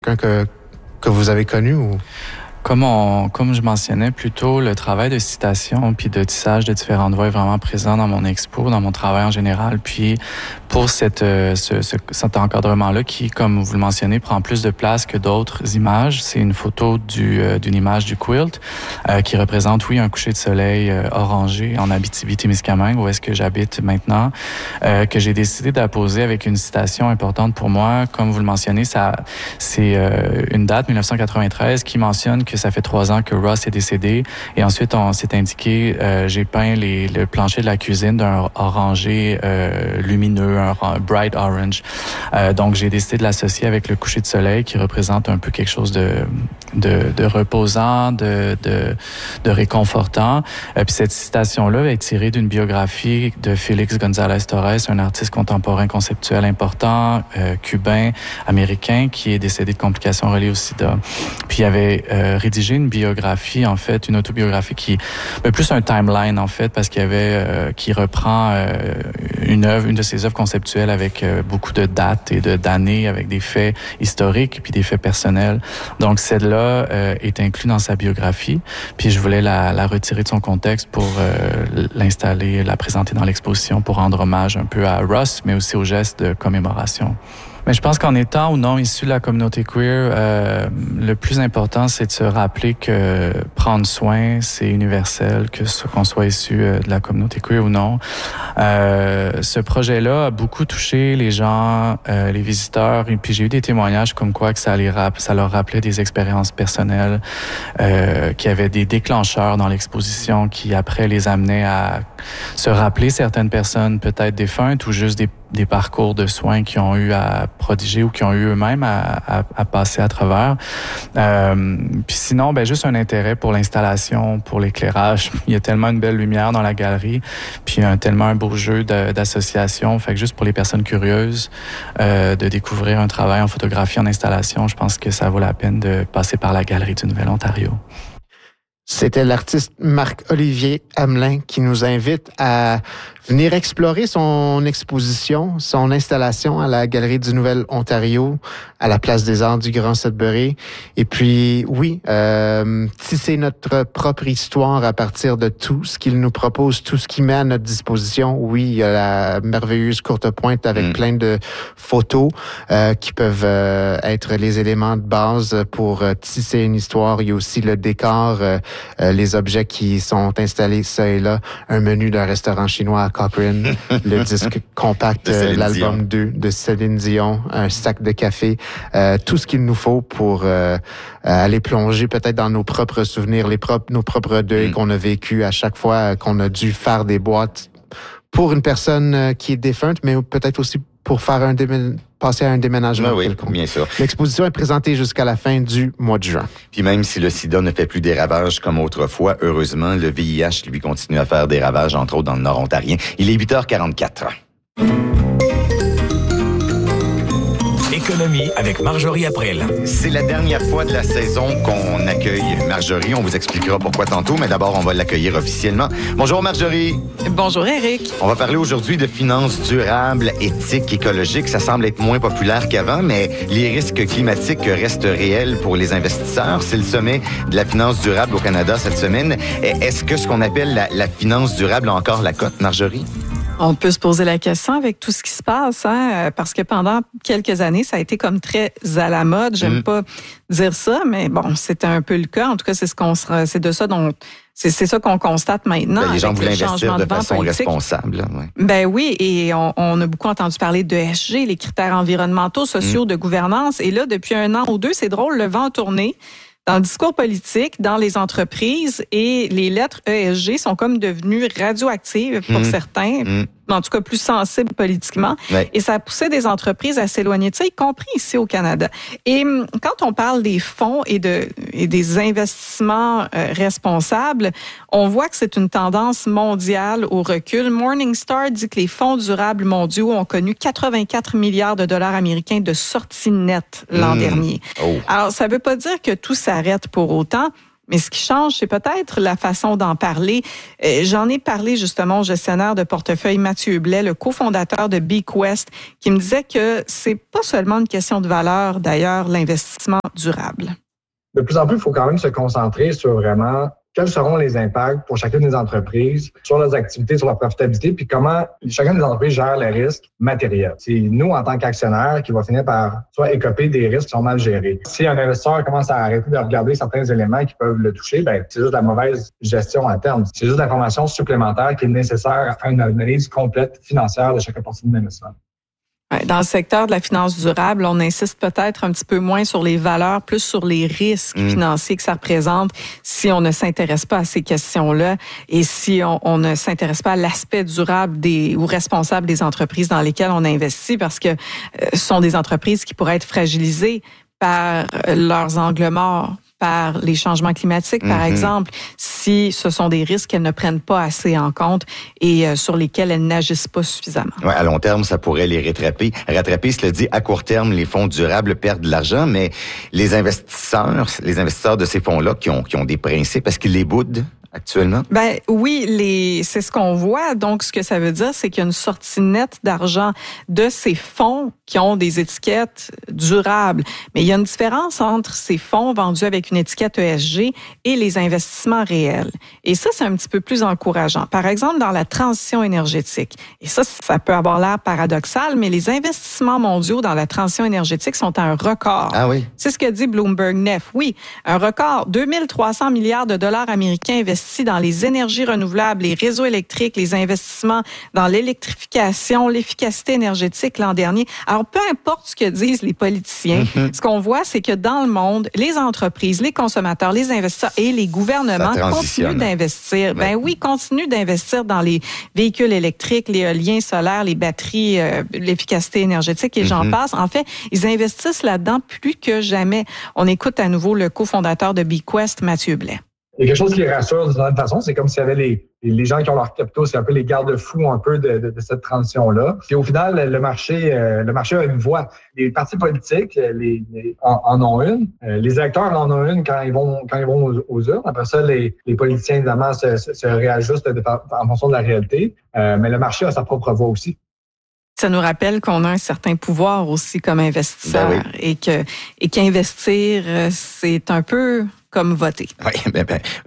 quelqu'un que vous avez connu ou... Comme je mentionnais plus tôt, le travail de citation puis de tissage de différentes voix est vraiment présent dans mon expo, dans mon travail en général. Puis pour cet encadrement-là qui, comme vous le mentionnez, prend plus de place que d'autres images, c'est une photo d'une image du quilt qui représente, oui, un coucher de soleil orangé en Abitibi-Témiscamingue, où est-ce que j'habite maintenant, que j'ai décidé d'apposer avec une citation importante pour moi. Comme vous le mentionnez, c'est une date, 1993, qui mentionne que ça fait 3 ans que Ross est décédé. Et ensuite, on s'est indiqué, j'ai peint le plancher de la cuisine d'un orangé lumineux, un bright orange. Donc, j'ai décidé de l'associer avec le coucher de soleil qui représente un peu quelque chose de reposant, de réconfortant. Puis cette citation-là est tirée d'une biographie de Félix González Torres, un artiste contemporain conceptuel important, cubain, américain, qui est décédé de complications reliées au sida. Puis il avait rédigé une biographie, en fait, une autobiographie plus un timeline, en fait, parce qu'il y avait, qui reprend une de ses œuvres conceptuelles avec beaucoup de dates et d'années, avec des faits historiques puis des faits personnels. Donc, celle-là est inclue dans sa biographie. Puis, je voulais la retirer de son contexte pour l'installer, la présenter dans l'exposition pour rendre hommage un peu à Ross, mais aussi au geste de commémoration. Mais je pense qu'en étant ou non issu de la communauté queer, le plus important, c'est de se rappeler que prendre soin, c'est universel, qu'on soit issu de la communauté queer ou non. Ce projet-là a beaucoup touché les gens, les visiteurs, et puis j'ai eu des témoignages comme quoi que ça leur rappelait des expériences personnelles, qui avaient des déclencheurs dans l'exposition qui après les amenaient à se rappeler certaines personnes peut-être défuntes ou juste des parcours de soins qu'ils ont eu à prodiger ou qu'ils ont eu eux-mêmes à passer à travers. Puis sinon, juste un intérêt pour l'installation, pour l'éclairage. Il y a tellement une belle lumière dans la galerie, puis tellement un beau jeu d'association. Fait que juste pour les personnes curieuses de découvrir un travail en photographie, en installation, je pense que ça vaut la peine de passer par la Galerie du Nouvel-Ontario. C'était l'artiste Marc-Olivier Hamelin qui nous invite à venir explorer son exposition, son installation à la Galerie du Nouvel-Ontario, à la Place des Arts du Grand Sudbury. Et puis, oui, tisser notre propre histoire à partir de tout ce qu'il nous propose, tout ce qu'il met à notre disposition. Oui, il y a la merveilleuse courte pointe avec plein de photos qui peuvent être les éléments de base pour tisser une histoire. Il y a aussi le décor, les objets qui sont installés ça et là, un menu d'un restaurant chinois à Cochrane, le disque compact, l'album 2 de Céline Dion, un sac de café, tout ce qu'il nous faut pour aller plonger peut-être dans nos propres souvenirs, nos propres deuils qu'on a vécu à chaque fois qu'on a dû faire des boîtes pour une personne qui est défunte, mais peut-être aussi pour faire passer à un déménagement. Oui, bien sûr. L'exposition est présentée jusqu'à la fin du mois de juin. Puis même si le sida ne fait plus des ravages comme autrefois, heureusement, le VIH, lui, continue à faire des ravages, entre autres dans le Nord ontarien. Il est 8h44. Économie avec Marjorie April. C'est la dernière fois de la saison qu'on accueille Marjorie. On vous expliquera pourquoi tantôt, mais d'abord, on va l'accueillir officiellement. Bonjour Marjorie. Bonjour Éric. On va parler aujourd'hui de finances durables, éthiques, écologiques. Ça semble être moins populaire qu'avant, mais les risques climatiques restent réels pour les investisseurs. C'est le sommet de la finance durable au Canada cette semaine. Est-ce que ce qu'on appelle la finance durable a encore la cote, Marjorie? On peut se poser la question avec tout ce qui se passe, parce que pendant quelques années, ça a été comme très à la mode. J'aime pas dire ça, mais bon, c'était un peu le cas. En tout cas, c'est ça qu'on constate maintenant. Les gens voulaient investir de façon politique. responsable. Ouais. Ben oui, et on a beaucoup entendu parler de ESG, les critères environnementaux, sociaux, de gouvernance. Et là, depuis 1 an ou 2, c'est drôle, le vent a tourné. Dans le discours politique, dans les entreprises, et les lettres ESG sont comme devenues radioactives pour certains, en tout cas plus sensibles politiquement. Ouais. Et ça a poussé des entreprises à s'éloigner de ça, y compris ici au Canada. Et quand on parle des fonds et des investissements responsables, on voit que c'est une tendance mondiale au recul. Morningstar dit que les fonds durables mondiaux ont connu 84 milliards de dollars américains de sorties nettes l'an dernier. Oh. Alors, ça veut pas dire que tout s'arrête pour autant, Mais ce qui change, c'est peut-être la façon d'en parler. J'en ai parlé justement au gestionnaire de portefeuille Mathieu Blais, le cofondateur de BeQuest, qui me disait que c'est pas seulement une question de valeur, d'ailleurs, l'investissement durable. De plus en plus, il faut quand même se concentrer sur vraiment quels seront les impacts pour chacune des entreprises sur leurs activités, sur leur profitabilité, puis comment chacune des entreprises gère les risques matériels. C'est nous, en tant qu'actionnaires, qui va finir par soit écoper des risques qui sont mal gérés. Si un investisseur commence à arrêter de regarder certains éléments qui peuvent le toucher, ben c'est juste la mauvaise gestion à terme. C'est juste l'information supplémentaire qui est nécessaire à une analyse complète financière de chaque opportunité d'investissement. Dans le secteur de la finance durable, on insiste peut-être un petit peu moins sur les valeurs, plus sur les risques financiers que ça représente si on ne s'intéresse pas à ces questions-là et si on ne s'intéresse pas à l'aspect durable ou responsable des entreprises dans lesquelles on investit, parce que ce sont des entreprises qui pourraient être fragilisées par leurs angles morts, par les changements climatiques, par exemple, si ce sont des risques qu'elles ne prennent pas assez en compte et sur lesquels elles n'agissent pas suffisamment. Ouais, à long terme, ça pourrait les rattraper. Cela dit, à court terme, les fonds durables perdent de l'argent, mais les investisseurs de ces fonds-là qui ont des principes, est-ce qu'ils les boudent actuellement? Ben oui, c'est ce qu'on voit. Donc, ce que ça veut dire, c'est qu'il y a une sortie nette d'argent de ces fonds qui ont des étiquettes durables. Mais il y a une différence entre ces fonds vendus avec une étiquette ESG et les investissements réels. Et ça, c'est un petit peu plus encourageant. Par exemple, dans la transition énergétique. Et ça peut avoir l'air paradoxal, mais les investissements mondiaux dans la transition énergétique sont à un record. Ah oui? C'est ce que dit Bloomberg Nef. Oui, un record. 2300 milliards de dollars américains investis dans les énergies renouvelables, les réseaux électriques, les investissements dans l'électrification, l'efficacité énergétique l'an dernier. Alors, peu importe ce que disent les politiciens, ce qu'on voit, c'est que dans le monde, les entreprises, les consommateurs, les investisseurs et les gouvernements continuent d'investir. Ben oui, continuent d'investir dans les véhicules électriques, l'éolien solaire, les batteries, l'efficacité énergétique et j'en passe. En fait, ils investissent là-dedans plus que jamais. On écoute à nouveau le cofondateur de BeQuest, Mathieu Blais. Il y a quelque chose qui rassure d'une certaine façon, c'est comme s'il y avait les gens qui ont leur capitaux, c'est un peu les garde-fous un peu de cette transition-là. Et au final, le marché a une voix. Les partis politiques en ont une. Les électeurs en ont une quand ils vont aux urnes. Après ça, les politiciens, évidemment, se réajustent en fonction de la réalité. Mais le marché a sa propre voix aussi. Ça nous rappelle qu'on a un certain pouvoir aussi comme investisseur et qu'investir, c'est un peu comme voter. Oui,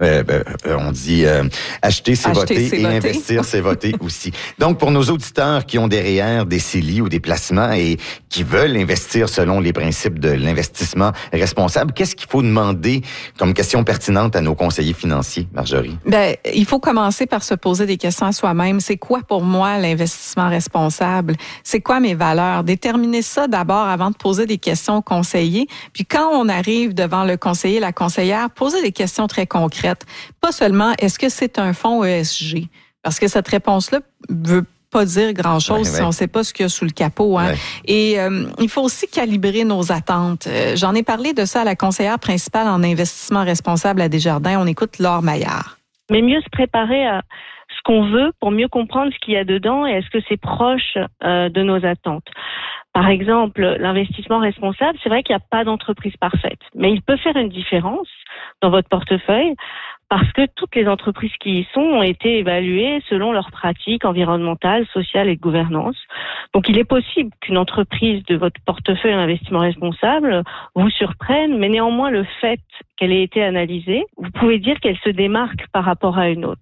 on dit acheter, c'est voter et investir, c'est voter aussi. Donc, pour nos auditeurs qui ont derrière des CELI ou des placements et qui veulent investir selon les principes de l'investissement responsable, qu'est-ce qu'il faut demander comme question pertinente à nos conseillers financiers, Marjorie? Il faut commencer par se poser des questions à soi-même. C'est quoi pour moi l'investissement responsable? C'est quoi mes valeurs? Déterminer ça d'abord avant de poser des questions au conseiller. Puis quand on arrive devant le conseiller, la conseillère, poser des questions très concrètes. Pas seulement, est-ce que c'est un fonds ESG? Parce que cette réponse-là veut pas dire grand-chose si on ne sait pas ce qu'il y a sous le capot. Hein? Et il faut aussi calibrer nos attentes. J'en ai parlé de ça à la conseillère principale en investissement responsable à Desjardins. On écoute Laure Maillard. Mais mieux se préparer à ce qu'on veut pour mieux comprendre ce qu'il y a dedans et est-ce que c'est proche de nos attentes. Par exemple, l'investissement responsable, c'est vrai qu'il n'y a pas d'entreprise parfaite, mais il peut faire une différence dans votre portefeuille parce que toutes les entreprises qui y sont ont été évaluées selon leurs pratiques environnementales, sociales et de gouvernance. Donc, il est possible qu'une entreprise de votre portefeuille investissement responsable vous surprenne, mais néanmoins, le fait qu'elle ait été analysée, vous pouvez dire qu'elle se démarque par rapport à une autre.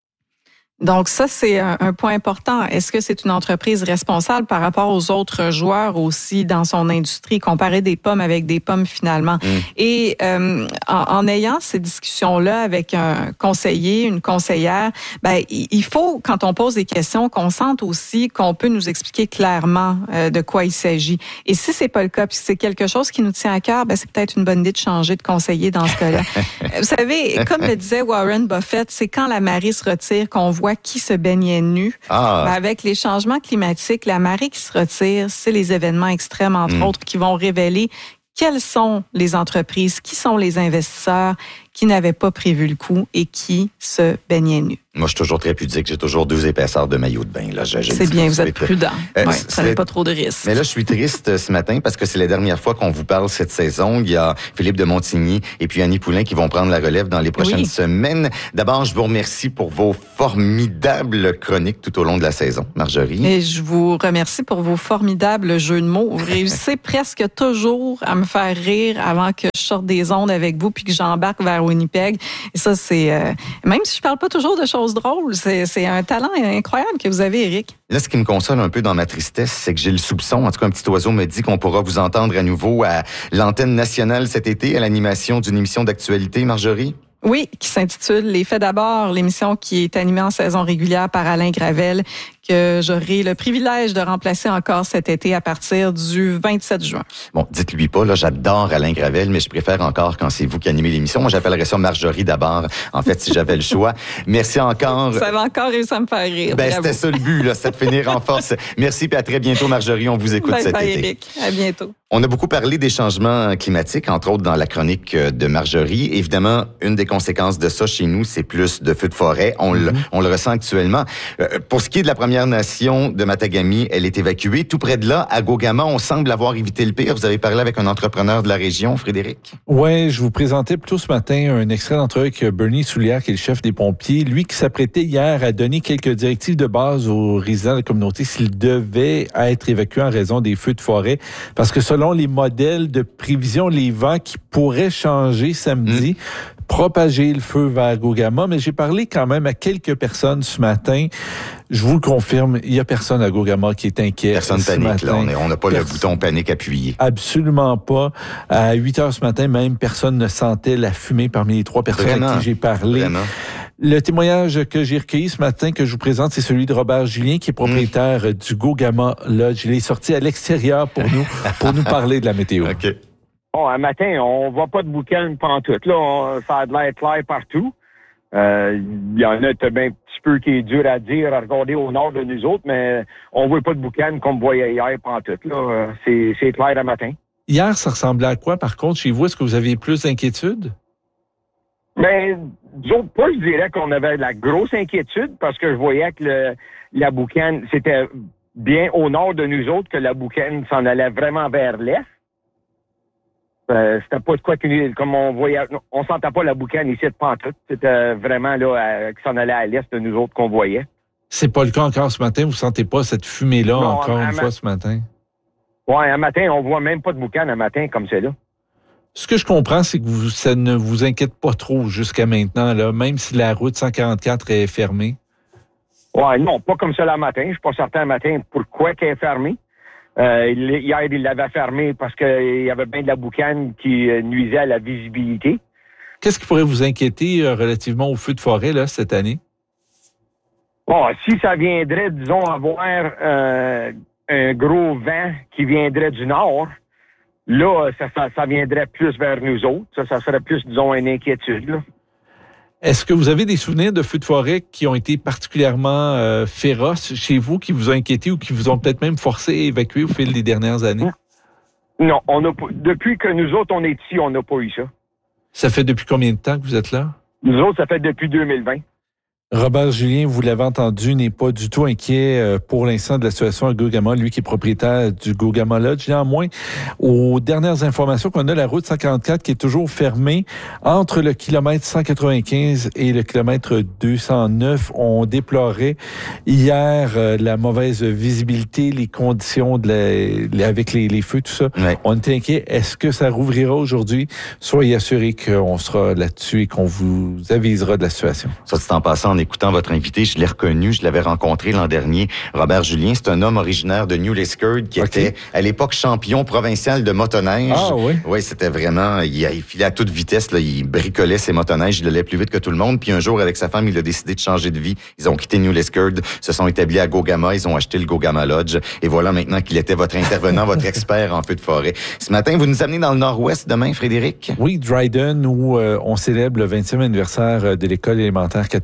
Donc ça, c'est un point important. Est-ce que c'est une entreprise responsable par rapport aux autres joueurs aussi dans son industrie, comparer des pommes avec des pommes finalement? Et en ayant ces discussions-là avec un conseiller, une conseillère, il faut, quand on pose des questions, qu'on sente aussi qu'on peut nous expliquer clairement de quoi il s'agit. Et si c'est pas le cas, puis c'est quelque chose qui nous tient à cœur, c'est peut-être une bonne idée de changer de conseiller dans ce cas-là. Vous savez, comme le disait Warren Buffett, c'est quand la marée se retire qu'on voit qui se baignait nu. Avec les changements climatiques, la marée qui se retire, c'est les événements extrêmes, entre autres, qui vont révéler quelles sont les entreprises, qui sont les investisseurs qui n'avaient pas prévu le coup et qui se baignaient nus. Moi, je suis toujours très pudique. J'ai toujours 2 épaisseurs de maillot de bain. Là, c'est bien, vous êtes prudent. Prenez pas trop de risques. Mais là, je suis triste ce matin parce que c'est la dernière fois qu'on vous parle cette saison. Il y a Philippe de Montigny et puis Annie Poulain qui vont prendre la relève dans les prochaines semaines. D'abord, je vous remercie pour vos formidables chroniques tout au long de la saison, Marjorie. Et je vous remercie pour vos formidables jeux de mots. Vous réussissez presque toujours à me faire rire avant que je sorte des ondes avec vous puis que j'embarque vers Winnipeg. Et ça, c'est... même si je parle pas toujours de choses drôles, c'est un talent incroyable que vous avez, Éric. Là, ce qui me console un peu dans ma tristesse, c'est que j'ai le soupçon, en tout cas un petit oiseau me dit qu'on pourra vous entendre à nouveau à l'antenne nationale cet été à l'animation d'une émission d'actualité, Marjorie. Oui, qui s'intitule Les Faits d'abord, l'émission qui est animée en saison régulière par Alain Gravel, que j'aurai le privilège de remplacer encore cet été à partir du 27 juin. Bon, dites-lui pas, là, j'adore Alain Gravel, mais je préfère encore quand c'est vous qui animez l'émission. Moi, j'appellerais ça Marjorie d'abord, en fait, si j'avais le choix. Merci encore. Ça va encore réussir à me faire rire. C'était ça le but, là, c'est de finir en force. Merci, puis à très bientôt, Marjorie. On vous écoute cet été. Éric. À bientôt. On a beaucoup parlé des changements climatiques, entre autres dans la chronique de Marjorie. Évidemment, une des conséquences de ça chez nous, c'est plus de feux de forêt. On le ressent actuellement. Pour ce qui est de la Première Nation de Matagami, elle est évacuée. Tout près de là, à Gogama, on semble avoir évité le pire. Vous avez parlé avec un entrepreneur de la région, Frédéric? Oui, je vous présentais plutôt ce matin un extrait d'entrevue avec Bernie Soulière, qui est le chef des pompiers. Lui qui s'apprêtait hier à donner quelques directives de base aux résidents de la communauté s'ils devaient être évacués en raison des feux de forêt. Parce que selon les modèles de prévision, les vents qui pourraient changer samedi, propager le feu vers Gogama. Mais j'ai parlé quand même à quelques personnes ce matin. Je vous le confirme, il n'y a personne à Gogama qui est inquiet. Personne panique, là. On n'a pas le bouton panique appuyé. Absolument pas. À 8 heures ce matin, même, personne ne sentait la fumée parmi les 3 personnes à qui j'ai parlé. Vraiment? Le témoignage que j'ai recueilli ce matin, que je vous présente, c'est celui de Robert Julien, qui est propriétaire du Gogama Lodge. Il est sorti à l'extérieur pour nous parler de la météo. OK. Bon, un matin, on voit pas de boucan pantoute. Là, ça a de l'air clair partout. Il y en a un petit peu qui est dur à dire, à regarder au nord de nous autres, mais on voit pas de boucan comme on voyait hier pantoute. Là, c'est clair un matin. Hier, ça ressemblait à quoi, par contre, chez vous? Est-ce que vous aviez plus d'inquiétude? Mais, disons pas, je dirais qu'on avait de la grosse inquiétude parce que je voyais que la boucane, c'était bien au nord de nous autres que la boucane s'en allait vraiment vers l'est. C'était pas de quoi comme on voyait, on sentait pas la boucane ici de pantoute. C'était vraiment là qui s'en allait à l'est de nous autres qu'on voyait. C'est pas le cas encore ce matin? Vous sentez pas cette fumée-là encore une fois ce matin? Ouais, un matin, on voit même pas de boucan un matin comme c'est là. Ce que je comprends, c'est que ça ne vous inquiète pas trop jusqu'à maintenant, là, même si la route 144 est fermée. Ouais, non, pas comme ça le matin. Je suis pas certain le matin pourquoi qu'elle est fermée. Hier, il l'avait fermée parce qu'il y avait bien de la boucane qui nuisait à la visibilité. Qu'est-ce qui pourrait vous inquiéter relativement au feu de forêt là cette année? Bon, si ça viendrait, disons, avoir un gros vent qui viendrait du nord, là, ça viendrait plus vers nous autres. Ça serait plus, disons, une inquiétude, là. Est-ce que vous avez des souvenirs de feux de forêt qui ont été particulièrement féroces chez vous, qui vous ont inquiété ou qui vous ont peut-être même forcé à évacuer au fil des dernières années? Non, depuis que nous autres, on est ici, on n'a pas eu ça. Ça fait depuis combien de temps que vous êtes là? Nous autres, ça fait depuis 2020. Robert Julien, vous l'avez entendu, n'est pas du tout inquiet pour l'instant de la situation à Gogama, lui qui est propriétaire du Gogama Lodge. Néanmoins, aux dernières informations qu'on a, la route 144 qui est toujours fermée entre le kilomètre 195 et le kilomètre 209. On déplorait hier la mauvaise visibilité, les conditions avec les feux, tout ça. Ouais. On était inquiet. Est-ce que ça rouvrira aujourd'hui? Soyez assurés qu'on sera là-dessus et qu'on vous avisera de la situation. Ça, c'est en passant, en écoutant votre invité, je l'ai reconnu, je l'avais rencontré l'an dernier. Robert Julien, c'est un homme originaire de New Liskeard qui était à l'époque champion provincial de motoneige. Ah oui? Oui, c'était vraiment, il filait à toute vitesse, là, il bricolait ses motoneiges, il allait plus vite que tout le monde. Puis un jour, avec sa femme, il a décidé de changer de vie. Ils ont quitté New Liskeard, se sont établis à Gogama, ils ont acheté le Gogama Lodge. Et voilà maintenant qu'il était votre intervenant, votre expert en feu de forêt. Ce matin, vous nous amenez dans le nord-ouest demain, Frédéric? Oui, Dryden, où on célèbre le 20e anniversaire de l'école élémentaire catholique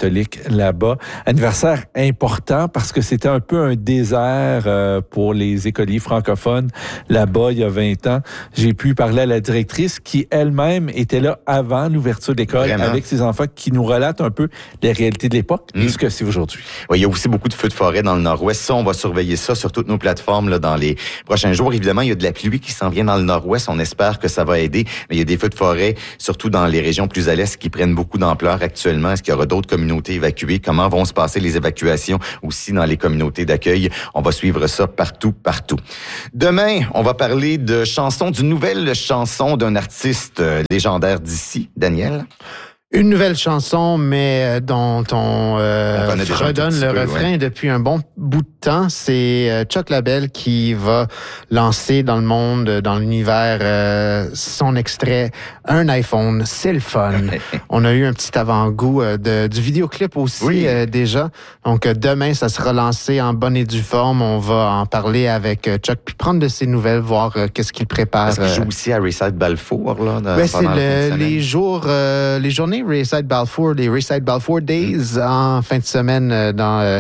là-bas. Anniversaire important parce que c'était un peu un désert pour les écoliers francophones là-bas il y a 20 ans. J'ai pu parler à la directrice qui elle-même était là avant l'ouverture de l'école avec ses enfants qui nous relatent un peu les réalités de l'époque et ce que c'est aujourd'hui. Oui, il y a aussi beaucoup de feux de forêt dans le nord-ouest. Ça, on va surveiller ça sur toutes nos plateformes là, dans les prochains jours. Évidemment, il y a de la pluie qui s'en vient dans le nord-ouest. On espère que ça va aider. Mais il y a des feux de forêt, surtout dans les régions plus à l'est, qui prennent beaucoup d'ampleur actuellement. Est-ce qu'il y aura d'autres communautés évacuées? Comment vont se passer les évacuations aussi dans les communautés d'accueil? On va suivre ça partout. Demain, on va parler de chansons, d'une nouvelle chanson d'un artiste légendaire d'ici, Daniel. Une nouvelle chanson, mais dont on redonne le refrain depuis un bon bout de temps. C'est Chuck Labelle qui va lancer dans le monde, dans l'univers, son extrait « Un iPhone, c'est le fun ». On a eu un petit avant-goût du vidéoclip aussi déjà. Donc demain, ça sera lancé en bonne et due forme. On va en parler avec Chuck, puis prendre de ses nouvelles, voir qu'est-ce qu'il prépare. Est-ce qu'il joue aussi à Rayside Balfour? Là, c'est les journées Rayside Balfour, les Rayside Balfour Days en fin de semaine dans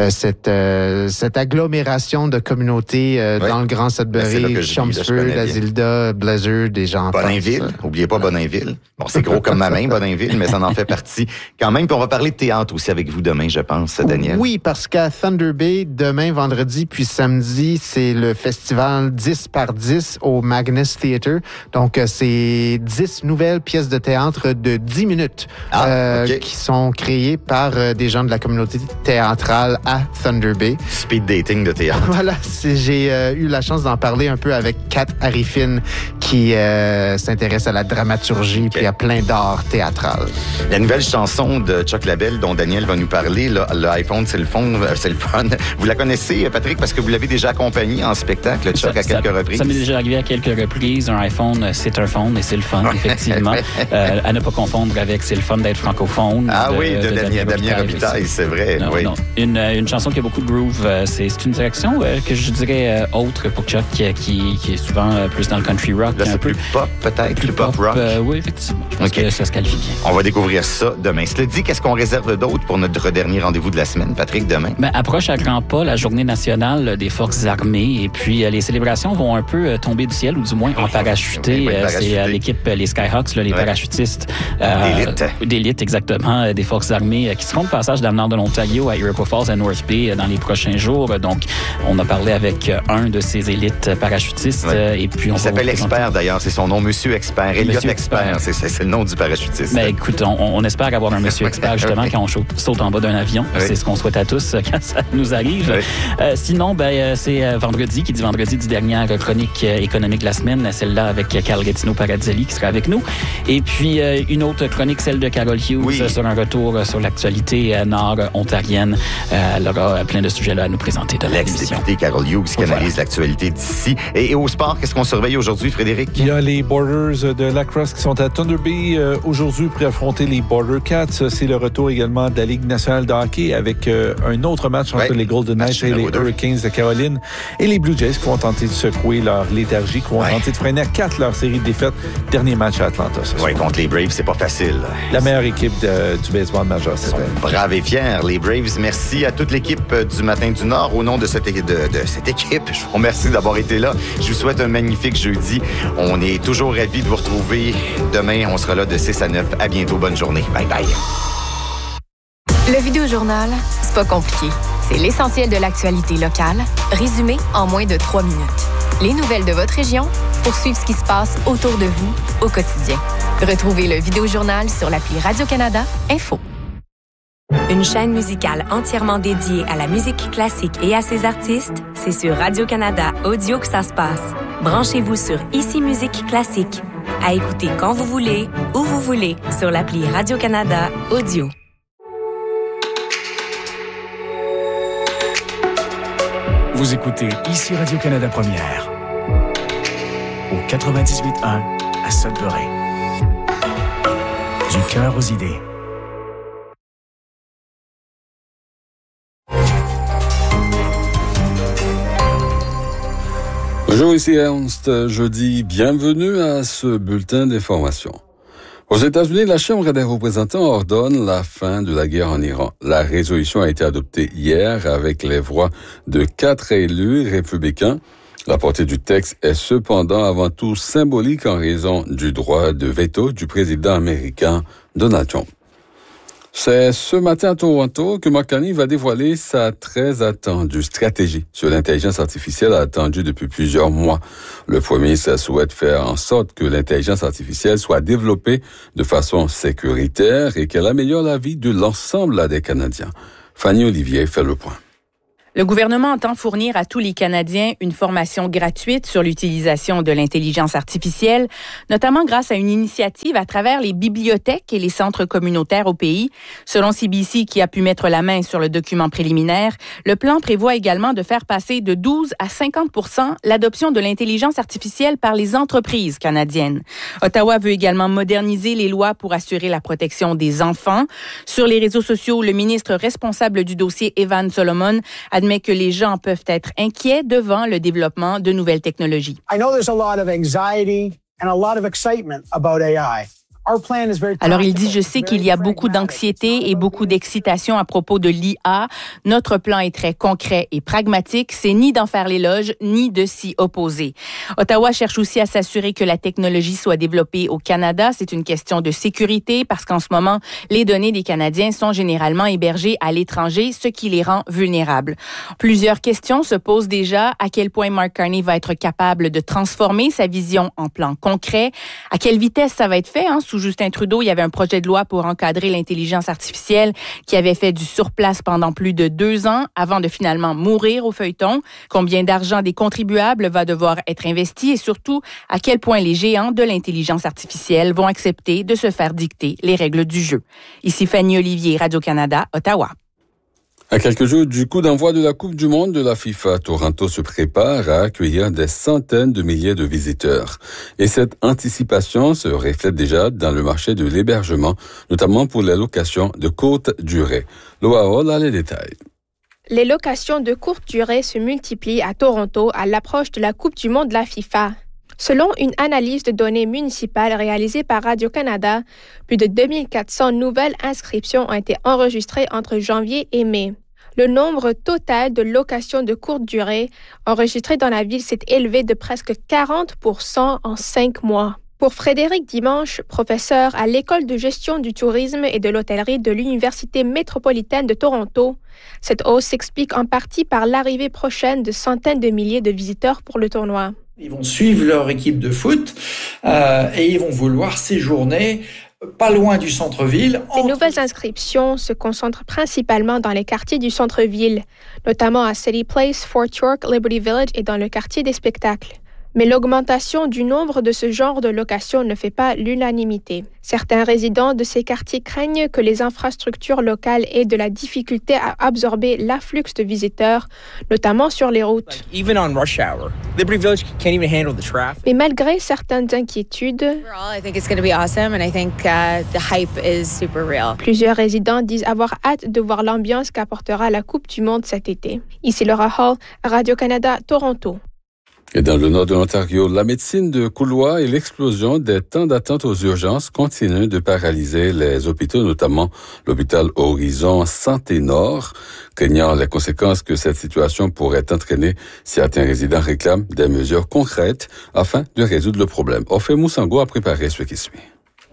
cette agglomération de communautés dans le Grand Sudbury, Chelmsford, Azilda, Blazer, des gens. Boninville, n'oubliez pas Boninville. Bon, c'est gros comme ma main, Boninville, mais ça en fait partie quand même. Puis on va parler de théâtre aussi avec vous demain, je pense, Daniel. Oui, parce qu'à Thunder Bay, demain, vendredi, puis samedi, c'est le festival 10 par 10 au Magnus Theatre. Donc, c'est 10 nouvelles pièces de théâtre de 10 minutes qui sont créées par des gens de la communauté théâtrale à Thunder Bay. Speed dating de théâtre. Voilà, j'ai eu la chance d'en parler un peu avec Kat Arifin qui s'intéresse à la dramaturgie puis à plein d'art théâtral. La nouvelle chanson de Chuck Labelle dont Daniel va nous parler, là, le iPhone, c'est le fun. Vous la connaissez, Patrick, parce que vous l'avez déjà accompagné en spectacle, Chuck, à quelques reprises. Ça m'est déjà arrivé à quelques reprises. Un iPhone, c'est un phone et c'est le fun, effectivement. À ne pas confondre avec c'est le fun d'être francophone. De Damien Robitaille, c'est vrai. Non, non. Une chanson qui a beaucoup de groove. C'est une direction que je dirais autre pour Chuck, qui est souvent plus dans le country rock. Là, c'est plus pop, peut-être, plus pop rock. Oui, effectivement. Je pense que ça se qualifie bien. On va découvrir ça demain. Cela dit, qu'est-ce qu'on réserve d'autre pour notre dernier rendez-vous de la semaine, Patrick, demain? Approche à grands pas la journée nationale des forces armées et puis les célébrations vont un peu tomber du ciel ou du moins en parachuter. C'est l'équipe, les Skyhawks, les parachutistes d'élite, exactement, des forces armées qui seront de passage dans le nord de l'Ontario à Iroquois Falls, à North Bay dans les prochains jours. Donc, on a parlé avec un de ces élites parachutistes. Et puis il s'appelle Expert, d'ailleurs. C'est son nom, Monsieur Expert. Elliot Expert. C'est le nom du parachutiste. Écoute, on espère avoir un Monsieur Expert, justement, quand on saute en bas d'un avion. C'est ce qu'on souhaite à tous quand ça nous arrive. Sinon, c'est vendredi, qui dit vendredi du dernière chronique économique de la semaine, celle-là avec Carl Gatineau-Paradzelli qui sera avec nous. Et puis, une autre chronique, celle de Carol Hughes, sur un retour sur l'actualité nord-ontarienne. Elle aura plein de sujets là à nous présenter de l'émission. L'ex-députée Carol Hughes qui analyse l'actualité d'ici. Et au sport, qu'est-ce qu'on surveille aujourd'hui, Frédéric? Il y a les Borders de lacrosse qui sont à Thunder Bay aujourd'hui pour affronter les Border Cats. C'est le retour également de la Ligue nationale de hockey avec un autre match entre les Golden Knights et les Hurricanes de Caroline et les Blue Jays qui vont tenter de secouer leur léthargie, qui vont tenter de freiner à 4 leur série de défaites. Dernier match à Atlanta. Oui, contre les Braves, c'est pas facile. La meilleure équipe du baseball majeur. Ils sont braves et fiers, les Braves. Merci à toute l'équipe du Matin du Nord. Au nom de cette équipe, je vous remercie d'avoir été là. Je vous souhaite un magnifique jeudi. On est toujours ravis de vous retrouver. Demain, on sera là de 6 à 9. À bientôt. Bonne journée. Bye bye. Le Vidéojournal, c'est pas compliqué. C'est l'essentiel de l'actualité locale, résumé en moins de 3 minutes. Les nouvelles de votre région pour suivre ce qui se passe autour de vous au quotidien. Retrouvez le Vidéojournal sur l'appli Radio-Canada Info. Une chaîne musicale entièrement dédiée à la musique classique et à ses artistes, c'est sur Radio-Canada Audio que ça se passe. Branchez-vous sur Ici Musique Classique. À écouter quand vous voulez, où vous voulez, sur l'appli Radio-Canada Audio. Vous écoutez Ici Radio-Canada Première, au 98.1 à Sudbury. Du cœur aux idées. Bonjour, ici Ernst. Jeudi, bienvenue à ce bulletin d'information. Aux États-Unis, la Chambre des représentants ordonne la fin de la guerre en Iran. La résolution a été adoptée hier avec les voix de 4 élus républicains. La portée du texte est cependant avant tout symbolique en raison du droit de veto du président américain Donald Trump. C'est ce matin à Toronto que Mark Carney va dévoiler sa très attendue stratégie sur l'intelligence artificielle attendue depuis plusieurs mois. Le Premier ministre souhaite faire en sorte que l'intelligence artificielle soit développée de façon sécuritaire et qu'elle améliore la vie de l'ensemble des Canadiens. Fanny Olivier fait le point. Le gouvernement entend fournir à tous les Canadiens une formation gratuite sur l'utilisation de l'intelligence artificielle, notamment grâce à une initiative à travers les bibliothèques et les centres communautaires au pays. Selon CBC, qui a pu mettre la main sur le document préliminaire, le plan prévoit également de faire passer de 12 à 50% l'adoption de l'intelligence artificielle par les entreprises canadiennes. Ottawa veut également moderniser les lois pour assurer la protection des enfants. Sur les réseaux sociaux, le ministre responsable du dossier, Evan Solomon, admet que les gens peuvent être inquiets devant le développement de nouvelles technologies. I know there's a lot of anxiety and a lot of excitement about AI. Alors il dit, je sais qu'il y a beaucoup d'anxiété et beaucoup d'excitation à propos de l'IA. Notre plan est très concret et pragmatique. C'est ni d'en faire l'éloge, ni de s'y opposer. Ottawa cherche aussi à s'assurer que la technologie soit développée au Canada. C'est une question de sécurité parce qu'en ce moment, les données des Canadiens sont généralement hébergées à l'étranger, ce qui les rend vulnérables. Plusieurs questions se posent déjà. À quel point Mark Carney va être capable de transformer sa vision en plan concret? À quelle vitesse ça va être fait? Sous Justin Trudeau, il y avait un projet de loi pour encadrer l'intelligence artificielle qui avait fait du surplace pendant plus de 2 ans avant de finalement mourir au feuilleton. Combien d'argent des contribuables va devoir être investi et surtout à quel point les géants de l'intelligence artificielle vont accepter de se faire dicter les règles du jeu. Ici Fanny Olivier, Radio-Canada, Ottawa. À quelques jours du coup d'envoi de la Coupe du monde de la FIFA, Toronto se prépare à accueillir des centaines de milliers de visiteurs. Et cette anticipation se reflète déjà dans le marché de l'hébergement, notamment pour les locations de courte durée. Loa Hall a les détails. Les locations de courte durée se multiplient à Toronto à l'approche de la Coupe du monde de la FIFA. Selon une analyse de données municipales réalisée par Radio-Canada, plus de 2400 nouvelles inscriptions ont été enregistrées entre janvier et mai. Le nombre total de locations de courte durée enregistrées dans la ville s'est élevé de presque 40% en 5 mois. Pour Frédéric Dimanche, professeur à l'École de gestion du tourisme et de l'hôtellerie de l'Université métropolitaine de Toronto, cette hausse s'explique en partie par l'arrivée prochaine de centaines de milliers de visiteurs pour le tournoi. Ils vont suivre leur équipe de foot et ils vont vouloir séjourner pas loin du centre-ville. Les nouvelles inscriptions se concentrent principalement dans les quartiers du centre-ville, notamment à City Place, Fort York, Liberty Village et dans le quartier des spectacles. Mais l'augmentation du nombre de ce genre de locations ne fait pas l'unanimité. Certains résidents de ces quartiers craignent que les infrastructures locales aient de la difficulté à absorber l'afflux de visiteurs, notamment sur les routes. Mais malgré certaines inquiétudes, plusieurs résidents disent avoir hâte de voir l'ambiance qu'apportera la Coupe du monde cet été. Ici Laura Hall, Radio-Canada, Toronto. Et dans le nord de l'Ontario, la médecine de couloir et l'explosion des temps d'attente aux urgences continuent de paralyser les hôpitaux, notamment l'hôpital Horizon Santé Nord. Craignant les conséquences que cette situation pourrait entraîner, certains résidents réclament des mesures concrètes afin de résoudre le problème. Orphée Moussango a préparé ce qui suit.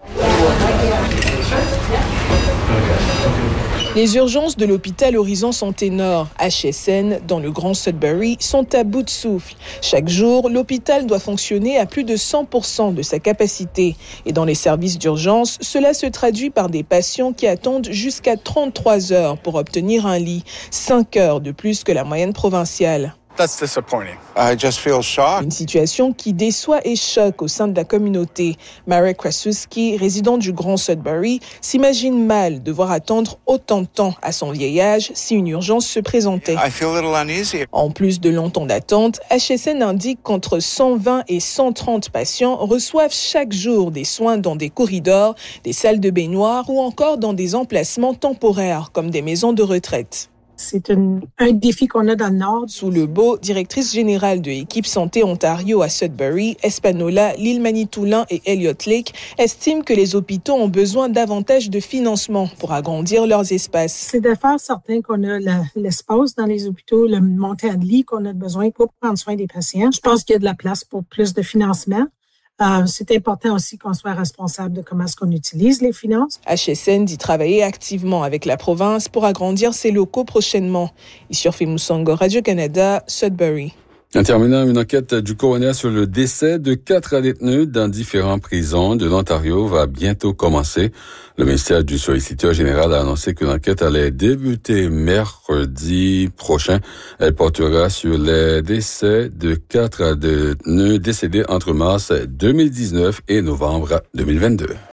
Les urgences de l'hôpital Horizon Santé Nord, HSN, dans le Grand Sudbury, sont à bout de souffle. Chaque jour, l'hôpital doit fonctionner à plus de 100% de sa capacité. Et dans les services d'urgence, cela se traduit par des patients qui attendent jusqu'à 33 heures pour obtenir un lit, 5 heures de plus que la moyenne provinciale. That's disappointing. I just feel shocked. Une situation qui déçoit et choque au sein de la communauté. Marek Krasuski, résident du Grand Sudbury, s'imagine mal devoir attendre autant de temps à son vieil âge si une urgence se présentait. I feel a little uneasy. En plus de longtemps d'attente, HSN indique qu'entre 120 et 130 patients reçoivent chaque jour des soins dans des corridors, des salles de baignoire ou encore dans des emplacements temporaires comme des maisons de retraite. c'est un défi qu'on a dans le Nord. Sous le beau, directrice générale de Équipe Santé Ontario à Sudbury, Espanola, l'île Manitoulin et Elliott Lake estiment que les hôpitaux ont besoin davantage de financement pour agrandir leurs espaces. C'est de faire certain qu'on a l'espace dans les hôpitaux, le montant de lits qu'on a besoin pour prendre soin des patients. Je pense qu'il y a de la place pour plus de financement. C'est important aussi qu'on soit responsable de comment est-ce qu'on utilise les finances. HSN dit travailler activement avec la province pour agrandir ses locaux prochainement. Issurfi Moussango, Radio-Canada, Sudbury. En terminant, une enquête du coroner sur le décès de 4 détenus dans différentes prisons de l'Ontario va bientôt commencer. Le ministère du Solliciteur général a annoncé que l'enquête allait débuter mercredi prochain. Elle portera sur les décès de 4 détenus décédés entre mars 2019 et novembre 2022.